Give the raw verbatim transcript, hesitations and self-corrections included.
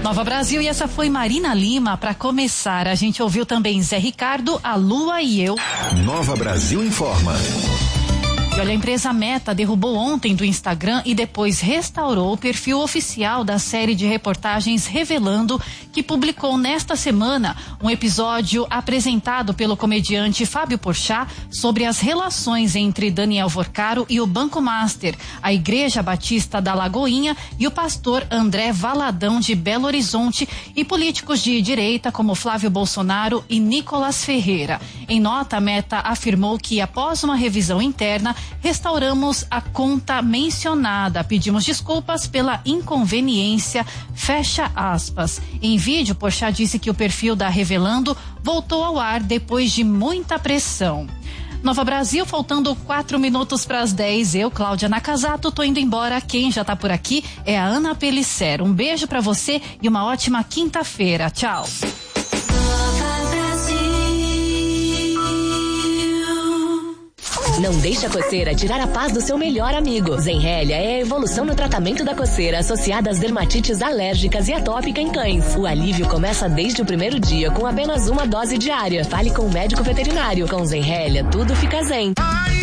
Nova Brasil, e essa foi Marina Lima. Para começar, a gente ouviu também Zé Ricardo, A Lua e Eu. Nova Brasil informa. E olha, a empresa Meta derrubou ontem do Instagram e depois restaurou o perfil oficial da série de reportagens Revelando, que publicou nesta semana um episódio apresentado pelo comediante Fábio Porchat sobre as relações entre Daniel Vorcaro e o Banco Master, a Igreja Batista da Lagoinha e o pastor André Valadão de Belo Horizonte, e políticos de direita como Flávio Bolsonaro e Nicolas Ferreira. Em nota, a Meta afirmou que, após uma revisão interna, restauramos a conta mencionada. Pedimos desculpas pela inconveniência. Fecha aspas. Em vídeo, Porchat disse que o perfil da Revelando voltou ao ar depois de muita pressão. Nova Brasil, faltando quatro minutos para as dez. Eu, Cláudia Nakazato, tô indo embora. Quem já tá por aqui é a Ana Pellicer. Um beijo para você e uma ótima quinta-feira. Tchau. Não deixe a coceira tirar a paz do seu melhor amigo. Zenrelia é a evolução no tratamento da coceira associada às dermatites alérgicas e atópica em cães. O alívio começa desde o primeiro dia com apenas uma dose diária. Fale com o médico veterinário. Com Zenrelia, tudo fica zen.